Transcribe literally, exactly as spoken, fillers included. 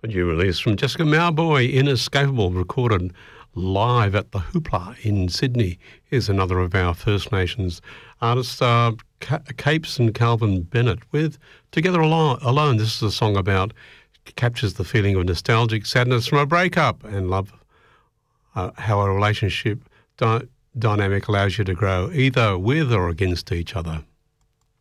A new release from Jessica Mauboy, Inescapable, recorded live at the Hoopla in Sydney. Here's another of our First Nations artists, uh, Capes and Calvin Bennett, with Together Alone. Alone. This is a song about, captures the feeling of nostalgic sadness from a breakup and love, uh, how a relationship dy- dynamic allows you to grow either with or against each other.